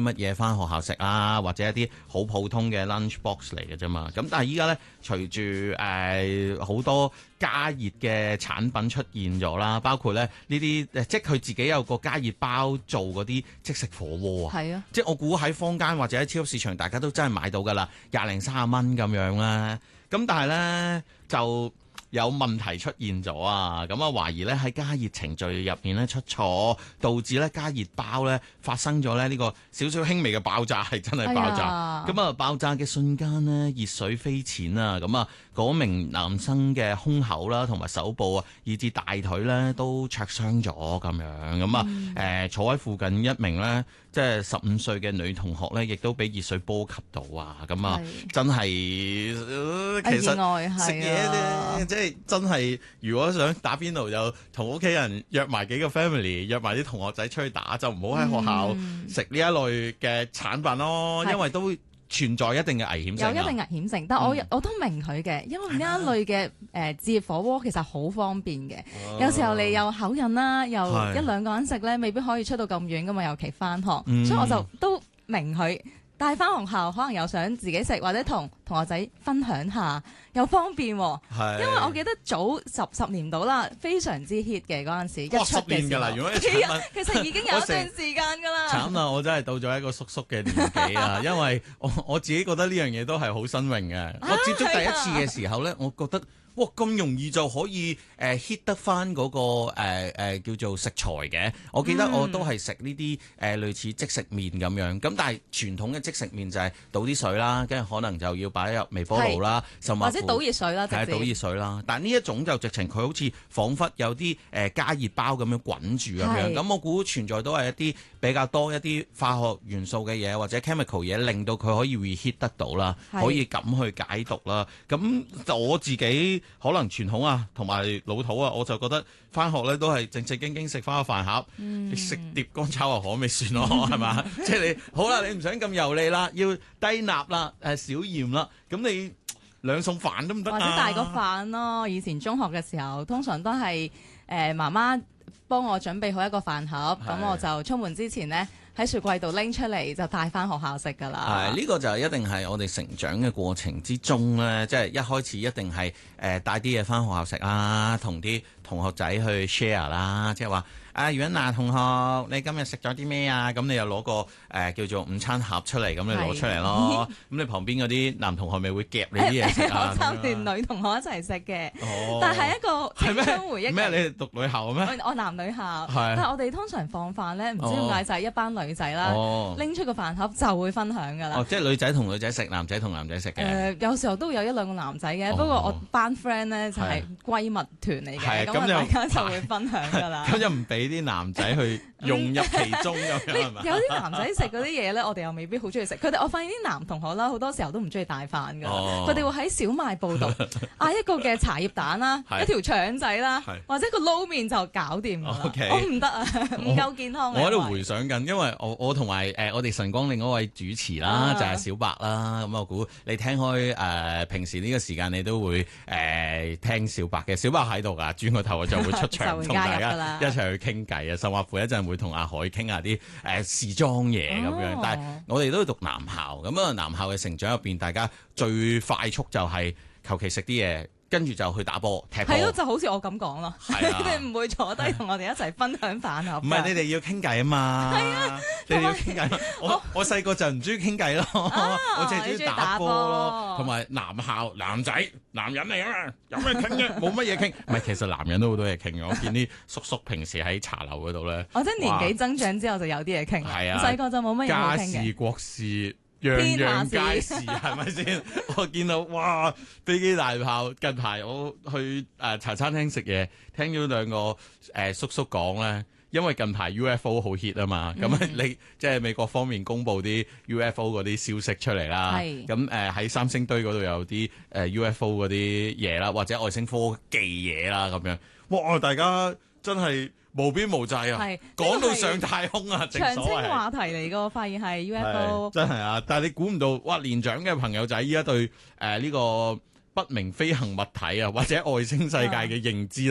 乜嘢翻學校食啊，或者一啲好普通嘅 lunch box 嚟嘅啫嘛。咁但係依家咧，隨住好多加熱嘅產品出現咗啦，包括咧呢啲即係佢自己有個加熱包做嗰啲即食火鍋啊。 係啊， 即係我估喺坊間或者喺超級市場，大家都真係買到㗎啦，20零30蚊咁樣啦。咁但係咧就有問題出現咗啊！咁啊懷疑咧喺加熱程序入面咧出錯，導致咧加熱包咧發生咗咧呢個少少輕微嘅爆炸，係真係爆炸。咁啊爆炸嘅瞬間呢，熱水飛濺啊！咁啊嗰名男生嘅胸口啦，同埋手部啊，以至大腿咧都灼傷咗咁樣。咁啊坐喺附近一名咧即係15歲嘅女同學咧，亦都俾熱水波及到啊！咁啊真係其實食嘢咧，即係真係如果想打邊爐，就同屋企人約埋幾個 family， 約埋啲同學仔出去打，就唔好喺學校食呢一類嘅產品咯，因為都存在一定嘅危險性。 有一定危險性，但我都明佢嘅，因為呢一類嘅自熱火鍋其實好方便嘅。有時候你有口癮啦，又一兩個人食咧，未必可以出到咁遠噶嘛，尤其翻學，所以我就都明佢。帶翻學校可能又想自己食，或者同同學仔分享下，又方便喎。因為我記得早十年到啦，非常之 hit 嘅嗰陣時，一出嘅時候。10年㗎啦，如果其實已經有一段時間㗎啦。慘啦，我真係到咗一個叔叔嘅年紀啊！因為我自己覺得呢樣嘢都係好新穎嘅。我接觸第一次嘅時候咧，我覺得哇咁容易就可以hit 得翻嗰個叫做食材嘅。我記得我都係食呢啲類似即食麵咁樣。咁但係傳統嘅即食麵就係倒啲水啦，跟住可能就要擺入微波爐啦，或者倒熱水啦， 係倒熱水啦。但係呢一種就直情佢好似彷彿有啲加熱包咁樣滾住咁樣。咁我估存在都係一啲比較多一啲化學元素嘅嘢或者 chemical 嘢，令到佢可以 reheat 得到啦，可以咁去解毒啦。咁我自己可能傳統啊同埋老土啊，我就覺得翻學咧都係正正經經食翻個飯盒，你食碟乾炒牛河咪算咯，係嘛？即係你好啦，你唔想咁油膩啦，要低鈉啦，少鹽啦，咁你兩餸飯都唔得啊？或者大個飯咯。以前中學嘅時候，通常都係媽媽幫我準備好一個飯盒，咁我就出門之前呢，喺雪櫃度拎出嚟就帶翻學校食㗎啦。係呢個就一定係我哋成長嘅過程之中咧，即係一開始一定係帶啲嘢翻學校食啦，同啲同學仔去 share 啦，即係話阮娜同學，你今日食咗啲咩啊？咁你又攞個叫做午餐盒出嚟，咁你攞出嚟咯。咁你旁邊嗰啲男同學咪會夾你啲嘢食啊？我參段女同學一齊食嘅，但係一個青春回憶。咩？你係讀女校嘅咩？我男女校，但係我哋通常放飯咧，唔知點解就係一班女仔啦，拎出個飯盒就會分享㗎啦。即係女仔同女仔食，男仔同男仔食嘅。有時候都有一兩個男仔嘅，不過我班 friend 咧就係閨蜜團嚟嘅，咁大家就會分享㗎啦。咁就唔俾啲男仔去融入其中咁樣係嘛？有啲男仔食嗰啲嘢咧，我哋又未必好中意食。我發現啲男同學啦，好多時候都唔中意帶飯㗎。佢哋會喺小賣部度嗌一個嘅茶葉蛋啦，一條腸仔啦，或者個撈麵就搞掂㗎啦。我唔得啊，唔夠健康。我喺度回想緊，因為我同埋我哋晨光另一位主持啦，就係小白啦。咁我估你聽開平時呢個時間你都會聽小白嘅。小白喺度㗎，轉個頭我就會出場同大家一齊去傾偈啊。甚或乎一陣會同阿海傾下啲時裝嘢咁樣。但係我哋都讀男校，咁啊男校嘅成長入邊，大家最快速就係求其食啲嘢，跟住就去打波踢波。係咯，就好似我咁講咯。你哋唔會坐低同我哋一齊分享飯盒。唔係，你哋要傾偈啊嘛。係啊，你哋要傾偈。我細個就唔中意傾偈咯，我淨係中意打波咯。同埋男校男仔男人嚟啊嘛，有咩傾嘅？冇乜嘢傾。唔係，其實男人都好多嘢傾嘅。我見啲叔叔平時喺茶樓嗰度咧，我即係年紀增長之後就有啲嘢傾。係啊，細個就冇乜嘢傾嘅。家事國事。樣樣皆是，係咪先？我見到哇，飛機大炮！近排我去茶餐廳食嘢，聽咗兩個叔叔講咧，因為近排 UFO 好 hit 啊嘛，咁你即係美國方面公布啲 UFO 嗰啲消息出嚟啦，咁喺三星堆嗰度有啲UFO 嗰啲嘢啦，或者外星科技嘢啦咁樣，哇！大家真係〜無邊無際啊！講到上太空啊，正所謂長青話題嚟個，發現係 UFO，真係啊！但係你估唔到，哇！年長嘅朋友仔依家對呢個不明飛行物體啊，或者外星世界嘅認知咧，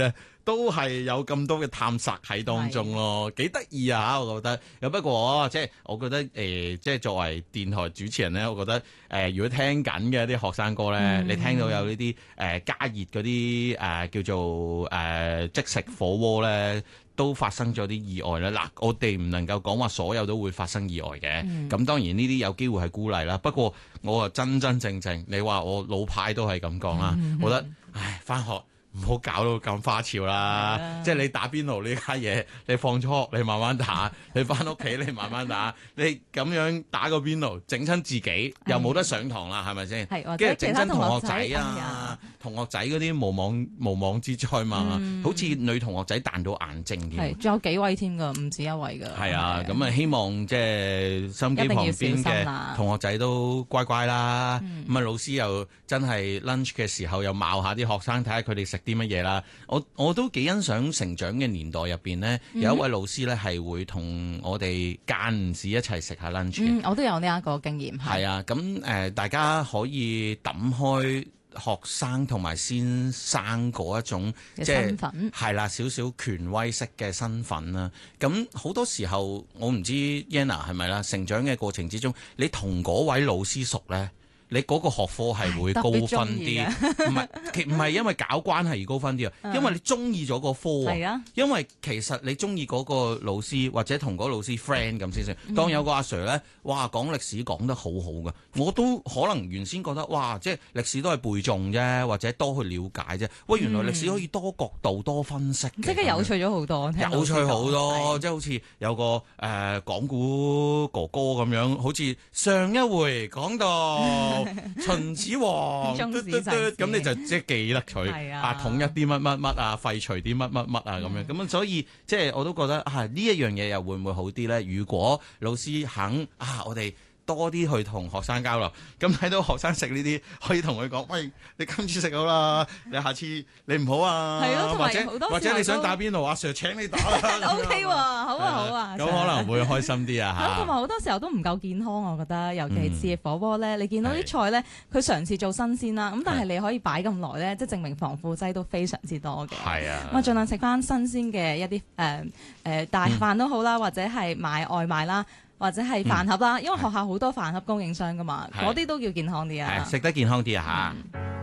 都係有咁多嘅探索喺當中咯，幾得意啊！我覺得。有不過即係我覺得即係作為電台主持人咧，我覺得如果聽緊嘅啲學生哥咧，你聽到有呢啲加熱嗰啲叫做即食火鍋咧，都發生咗啲意外咧。嗱，我哋唔能夠講話所有都會發生意外嘅。咁當然呢啲有機會係孤例啦。不過我啊真真正正，你話我老派都係咁講啦。我覺得唉，返學唔好搞到咁花俏啦，即係你打邊爐呢家嘢，你放咗學你慢慢打，你翻屋企你慢慢打，你咁樣打個邊爐，整親自己又冇得上堂啦，係咪先？跟住整親同學仔啊，同學仔嗰啲無妄之災嘛，好似女同學仔彈到眼睛添。 係，仲有幾位添㗎，唔止一位㗎。係啊，咁啊希望即係心機旁邊嘅同學仔都乖乖啦。咁啊老師又真係 lunch 嘅時候又鬧下啲學生，睇下佢哋食啲乜嘢啦？我都幾欣賞成長嘅年代入邊呢，有一位老師呢係會同我哋間唔時一齊食下 lunch。 我都有呢一個經驗。 係啊，咁大家可以抌開學生同埋先生嗰一種即係係啦，少少權威式嘅身份啦。咁好多時候我唔知 Yana 係咪啦，成長嘅過程之中，你同嗰位老師熟呢，你嗰個學科係會高分啲，唔係因為搞關係而高分啲啊，因為你中意咗個科啊，因為其實你中意嗰個老師或者同嗰個老師 friend 咁先算。當有個阿 Sir 咧，哇講歷史講得好好㗎，我都可能原先覺得哇，即係歷史都係背誦啫，或者多去了解啫。喂，原來歷史可以多角度多分析， 即係有趣咗好多， 有趣好多，即係好似有個講古哥哥咁樣，好似上一回講到秦始皇，咁你就即係記得佢統一啲乜乜乜啊，廢除啲乜乜乜啊咁樣，咁所以即係我都覺得呢一樣嘢又會唔會好啲咧？如果老師肯我哋多啲去同學生交流，咁睇到學生食呢啲，可以同佢講：喂，你今次食好啦，你下次你唔好啊。 係咯， 或者你想打邊爐，阿 Sir 請你打啦。 O K 喎，好啊好啊。 咁可能會開心啲啊。 同埋好多時候都唔夠健康，我覺得，尤其係豉油火鍋咧，你見到啲菜咧，佢嘗試做新鮮啦，咁但係你可以擺咁耐咧，即係證明防腐劑都非常之多嘅。係啊。咁啊，盡量食翻新鮮嘅一啲大飯都好啦，或者係買外賣啦。或者係飯盒啦，因為學校好多飯盒供應商噶嘛，嗰啲都叫健康啲啊。 食得健康啲啊嚇。